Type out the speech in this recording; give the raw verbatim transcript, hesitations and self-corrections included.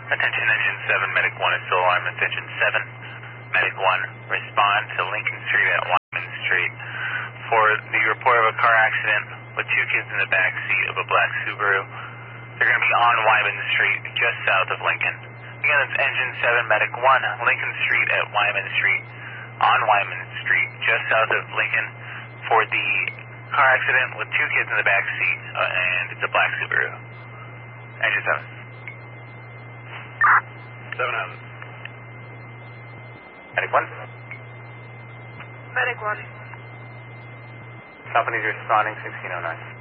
Attention engine seven, medic one is still alarmed. Attention seven, medic one, respond to Lincoln Street at Wyman Street for the report of a car accident with two kids in the back seat of a black Subaru. They're going to be on Wyman Street, just south of Lincoln. Again, it's engine seven, medic one, Lincoln Street at Wyman Street, on Wyman Street, just south of Lincoln, for the car accident with two kids in the back seat, uh, and it's a black Subaru. Engine seven. Seven out. Medic one. Medic one. Company's responding, sixteen oh nine.